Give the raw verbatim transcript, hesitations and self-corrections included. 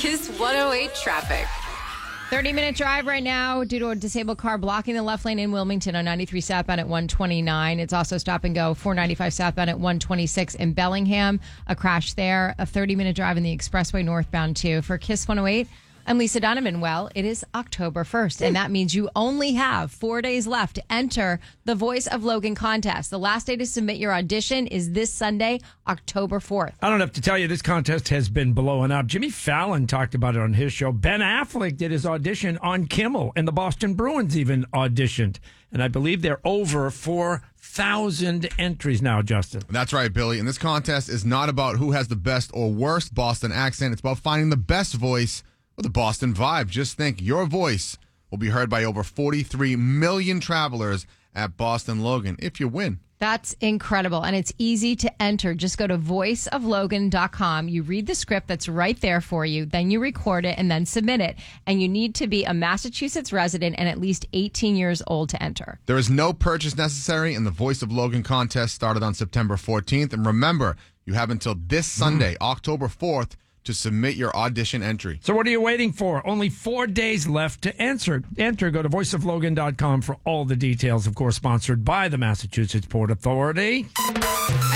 Kiss one oh eight traffic. thirty-minute drive right now due to a disabled car blocking the left lane in Wilmington on ninety-three southbound at one twenty-nine. It's also stop and go four ninety-five southbound at one twenty-six in Bellingham. A crash there. A thirty-minute drive in the expressway northbound too. For Kiss one oh eight, I'm Lisa Donovan. Well, it is October first, and that means you only have four days left to enter the Voice of Logan contest. The last day to submit your audition is this Sunday, October fourth. I don't have to tell you, this contest has been blowing up. Jimmy Fallon talked about it on his show. Ben Affleck did his audition on Kimmel, and the Boston Bruins even auditioned. And I believe they're over four thousand entries now, Justin. That's right, Billy. And this contest is not about who has the best or worst Boston accent. It's about finding the best voice with a Boston vibe. Just think, your voice will be heard by over forty-three million travelers at Boston Logan if you win. That's incredible. And it's easy to enter. Just go to voice of logan dot com. You read the script that's right there for you. Then you record it and then submit it. And you need to be a Massachusetts resident and at least eighteen years old to enter. There is no purchase necessary, and the Voice of Logan contest started on September fourteenth. And remember, you have until this Sunday, mm. October fourth, to submit your audition entry. So what are you waiting for? Only four days left to answer. Enter. Go to voice of logan dot com for all the details. Of course, sponsored by the Massachusetts Port Authority.